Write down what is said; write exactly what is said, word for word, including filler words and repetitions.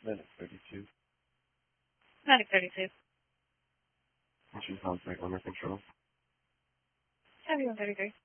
Medic thirty-two. Medic thirty-two. Mission contact under control. Seventy-one thirty-three.